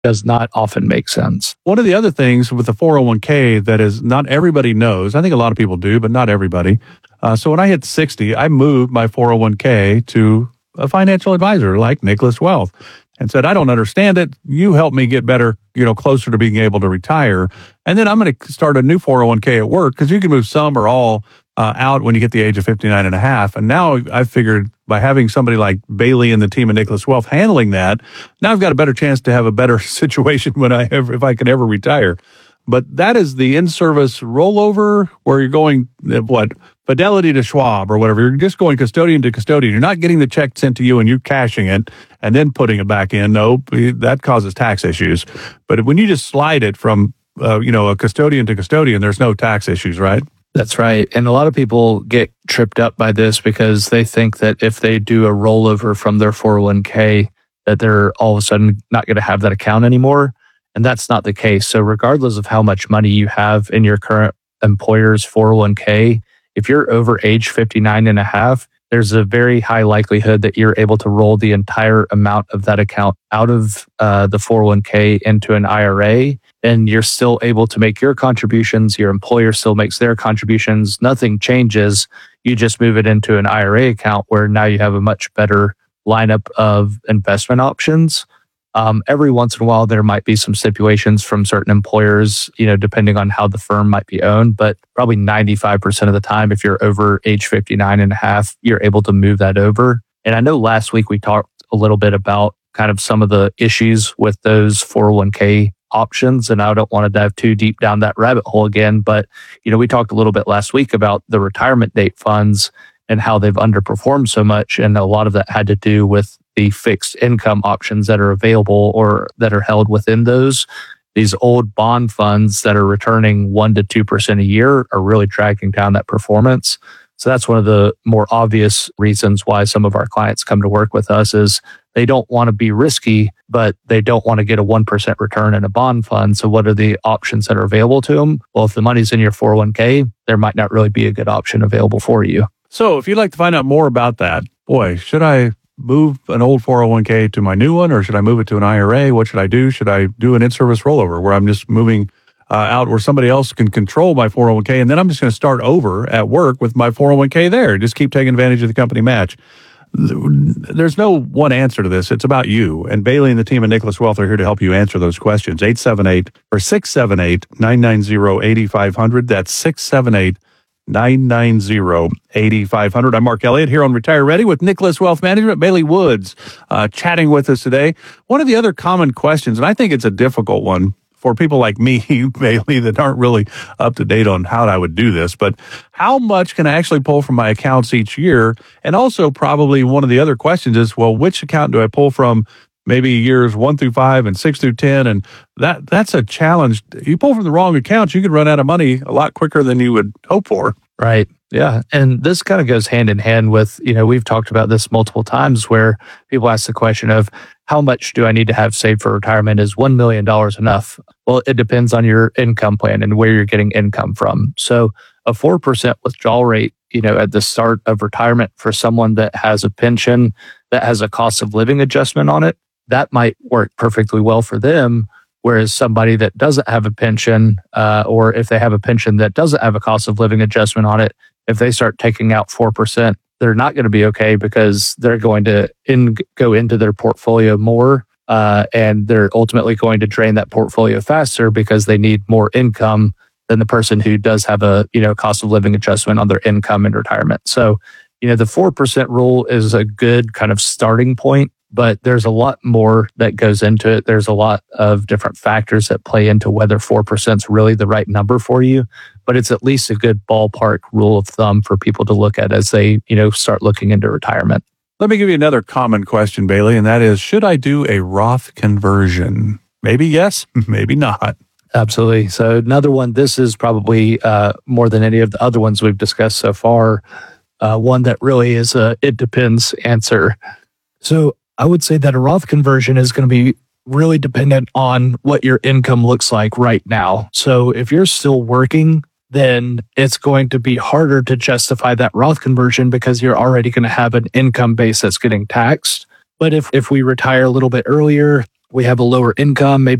does not often make sense. One of the other things with the 401k that is not everybody knows, I think a lot of people do, but not everybody. So when I hit 60, I moved my 401k to a financial advisor like Nicholas Wealth and said, I don't understand it. You help me get better, closer to being able to retire. And then I'm going to start a new 401k at work because you can move some or all out when you get the age of 59 and a half. And now I figured by having somebody like Bailey and the team at Nicholas Wealth handling that, now I've got a better chance to have a better situation if I can ever retire. But that is the in-service rollover where you're going, Fidelity to Schwab or whatever. You're just going custodian to custodian. You're not getting the check sent to you and you cashing it and then putting it back in. No, that causes tax issues. But when you just slide it from, a custodian to custodian, there's no tax issues, right? That's right. And a lot of people get tripped up by this because they think that if they do a rollover from their 401k, that they're all of a sudden not going to have that account anymore. And that's not the case. So regardless of how much money you have in your current employer's 401k, if you're over age 59 and a half, there's a very high likelihood that you're able to roll the entire amount of that account out of the 401k into an IRA, and you're still able to make your contributions. Your employer still makes their contributions. Nothing changes. You just move it into an IRA account where now you have a much better lineup of investment options. Every once in a while, there might be some stipulations from certain employers, depending on how the firm might be owned, but probably 95% of the time, if you're over age 59 and a half, you're able to move that over. And I know last week we talked a little bit about kind of some of the issues with those 401k options, and I don't want to dive too deep down that rabbit hole again, but, we talked a little bit last week about the retirement date funds and how they've underperformed so much. And a lot of that had to do with the fixed income options that are available or that are held within these old bond funds that are returning 1% to 2% a year are really dragging down that performance. So that's one of the more obvious reasons why some of our clients come to work with us is they don't want to be risky, but they don't want to get a 1% return in a bond fund. So what are the options that are available to them? Well, if the money's in your 401k, there might not really be a good option available for you. So if you'd like to find out more about that, should I move an old 401k to my new one, or should I move it to an IRA? What should I do? Should I do an in-service rollover where I'm just moving out where somebody else can control my 401k, and then I'm just going to start over at work with my 401k there, just keep taking advantage of the company match? There's no one answer to this. It's about you. And Bailey and the team at Nicholas Wealth are here to help you answer those questions. 678-990-8500. That's 678-990-8500. I'm Mark Elliott here on Retire Ready with Nicholas Wealth Management. Bailey Woods chatting with us today. One of the other common questions, and I think it's a difficult one for people like me, Bailey, that aren't really up to date on how I would do this, but how much can I actually pull from my accounts each year? And also probably one of the other questions is, which account do I pull from maybe years 1 through 5 and 6 through 10? And that's a challenge. You pull from the wrong accounts, you could run out of money a lot quicker than you would hope for. Right. Yeah. And this kind of goes hand in hand with, we've talked about this multiple times where people ask the question of how much do I need to have saved for retirement? Is $1 million enough? Well, it depends on your income plan and where you're getting income from. So a 4% withdrawal rate, at the start of retirement for someone that has a pension that has a cost of living adjustment on it, that might work perfectly well for them. Whereas somebody that doesn't have a pension, or if they have a pension that doesn't have a cost of living adjustment on it, if they start taking out 4%, they're not going to be okay because they're going to go into their portfolio more, and they're ultimately going to drain that portfolio faster because they need more income than the person who does have a cost of living adjustment on their income in retirement. So, the 4% rule is a good kind of starting point. But there's a lot more that goes into it. There's a lot of different factors that play into whether 4% is really the right number for you. But it's at least a good ballpark rule of thumb for people to look at as they, start looking into retirement. Let me give you another common question, Bailey, and that is, should I do a Roth conversion? Maybe yes, maybe not. Absolutely. So another one, this is probably more than any of the other ones we've discussed so far, one that really is a it depends answer. So I would say that a Roth conversion is going to be really dependent on what your income looks like right now. So if you're still working, then it's going to be harder to justify that Roth conversion because you're already going to have an income base that's getting taxed. But if we retire a little bit earlier, we have a lower income, maybe